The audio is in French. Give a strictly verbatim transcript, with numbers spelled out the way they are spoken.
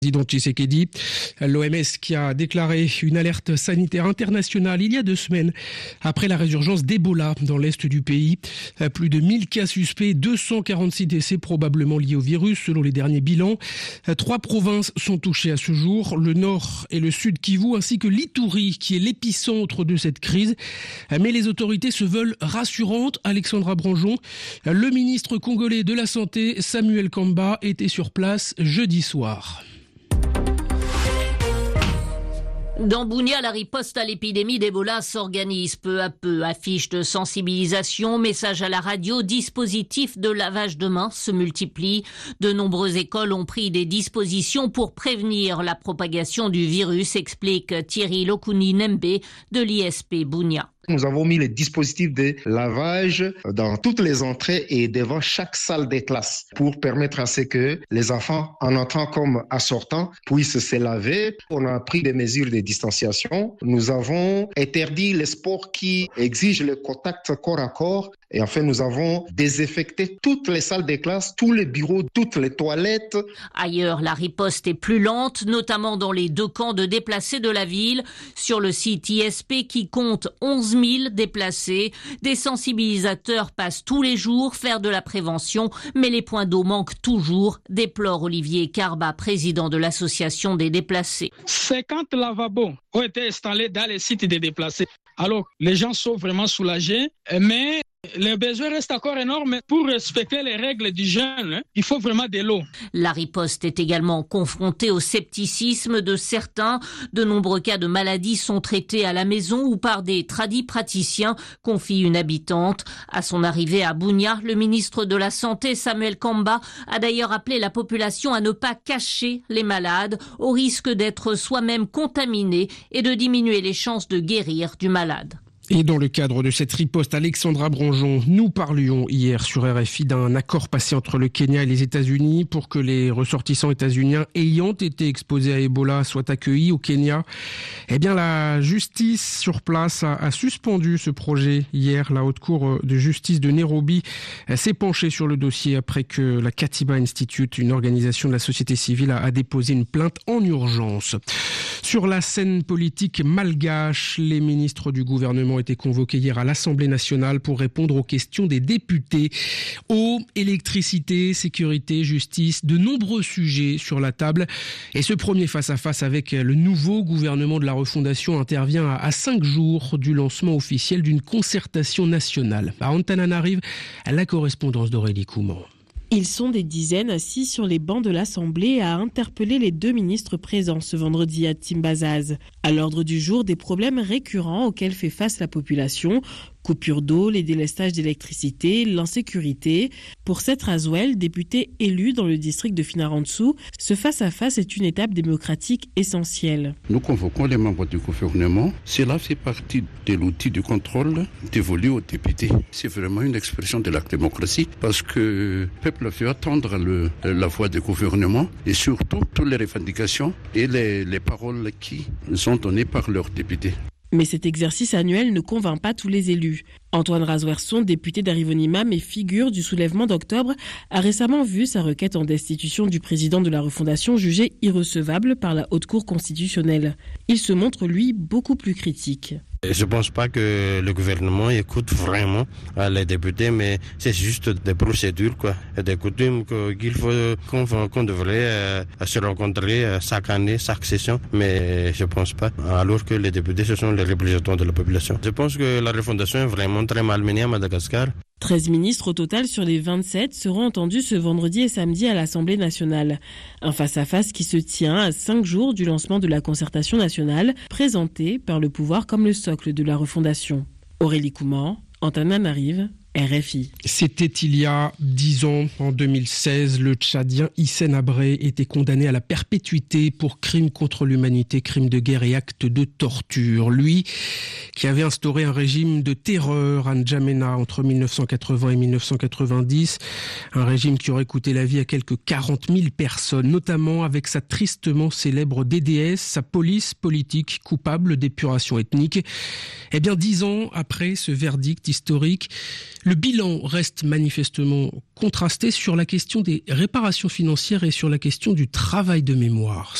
Président Tshisekedi, l'O M S qui a déclaré une alerte sanitaire internationale il y a deux semaines après la résurgence d'Ebola dans l'est du pays. Plus de mille cas suspects, deux cent quarante-six décès probablement liés au virus selon les derniers bilans. Trois provinces sont touchées à ce jour, le nord et le sud Kivu ainsi que l'Ituri qui est l'épicentre de cette crise. Mais les autorités se veulent rassurantes. Alexandra Branjon, le ministre congolais de la Santé Samuel Kamba était sur place jeudi soir. Dans Bunia, la riposte à l'épidémie d'Ebola s'organise peu à peu. Affiches de sensibilisation, messages à la radio, dispositifs de lavage de mains se multiplient. De nombreuses écoles ont pris des dispositions pour prévenir la propagation du virus, explique Thierry Lokuni Nembe de l'I S P Bunia. Nous avons mis les dispositifs de lavage dans toutes les entrées et devant chaque salle des classes pour permettre à ce que les enfants, en entrant comme en sortant, puissent se laver. On a pris des mesures de distanciation. Nous avons interdit les sports qui exigent le contact corps à corps. Et enfin, nous avons désinfecté toutes les salles des classes, tous les bureaux, toutes les toilettes. Ailleurs, la riposte est plus lente, notamment dans les deux camps de déplacés de la ville. Sur le site I S P qui compte onze mille déplacés, des sensibilisateurs passent tous les jours faire de la prévention, mais les points d'eau manquent toujours, déplore Olivier Karba, président de l'association des déplacés. cinquante lavabos ont été installés dans les sites des déplacés. Alors, les gens sont vraiment soulagés, mais les besoins restent encore énormes. Pour respecter les règles d'hygiène, il faut vraiment de l'eau. La riposte est également confrontée au scepticisme de certains. De nombreux cas de maladies sont traités à la maison ou par des tradis praticiens, confie une habitante. À son arrivée à Bunia, le ministre de la Santé, Samuel Kamba, a d'ailleurs appelé la population à ne pas cacher les malades, au risque d'être soi-même contaminé et de diminuer les chances de guérir du malade. Et dans le cadre de cette riposte, Alexandra Branjon, nous parlions hier sur R F I d'un accord passé entre le Kenya et les États-Unis pour que les ressortissants états-uniens ayant été exposés à Ebola soient accueillis au Kenya. Eh bien, la justice sur place a, a suspendu ce projet hier. La Haute Cour de justice de Nairobi s'est penchée sur le dossier après que la Katiba Institute, une organisation de la société civile, a, a déposé une plainte en urgence. Sur la scène politique malgache, les ministres du gouvernement été convoqués hier à l'Assemblée nationale pour répondre aux questions des députés. Eau, électricité, sécurité, justice, de nombreux sujets sur la table. Et ce premier face-à-face avec le nouveau gouvernement de la refondation intervient à cinq jours du lancement officiel d'une concertation nationale. À Antananarive, la correspondance d'Aurélie Couman. Ils sont des dizaines assis sur les bancs de l'Assemblée à interpeller les deux ministres présents ce vendredi à Timbazaz. À l'ordre du jour, des problèmes récurrents auxquels fait face la population. Coupure d'eau, les délestages d'électricité, l'insécurité. Pour Seth Raswell, député élu dans le district de Finarantsou, ce face-à-face est une étape démocratique essentielle. Nous convoquons les membres du gouvernement. Cela fait partie de l'outil de contrôle dévolu aux députés. C'est vraiment une expression de la démocratie parce que le peuple fait attendre le, la voix du gouvernement et surtout toutes les revendications et les, les paroles qui sont données par leurs députés. Mais cet exercice annuel ne convainc pas tous les élus. Antoine Razwerson, député d'Arivonimam et figure du soulèvement d'octobre, a récemment vu sa requête en destitution du président de la refondation jugée irrecevable par la Haute Cour constitutionnelle. Il se montre, lui, beaucoup plus critique. Je ne pense pas que le gouvernement écoute vraiment les députés, mais c'est juste des procédures, quoi, des coutumes qu'il faut qu'on, qu'on devrait se rencontrer chaque année, chaque session, mais je ne pense pas, alors que les députés, ce sont les représentants de la population. Je pense que la refondation est vraiment très malmenée à Madagascar. treize ministres au total sur les vingt-sept seront entendus ce vendredi et samedi à l'Assemblée nationale. Un face-à-face qui se tient à cinq jours du lancement de la concertation nationale, présenté par le pouvoir comme le socle de la refondation. Aurélie Couman, Antananarive, R F I. C'était il y a dix ans, en deux mille seize, le Tchadien Hissène Habré était condamné à la perpétuité pour crimes contre l'humanité, crimes de guerre et actes de torture. Lui, qui avait instauré un régime de terreur à N'Djamena entre mille neuf cent quatre-vingts et mille neuf cent quatre-vingt-dix, un régime qui aurait coûté la vie à quelques quarante mille personnes, notamment avec sa tristement célèbre D D S, sa police politique coupable d'épuration ethnique. Eh bien, dix ans après ce verdict historique, Le bilan reste manifestement contrasté sur la question des réparations financières et sur la question du travail de mémoire.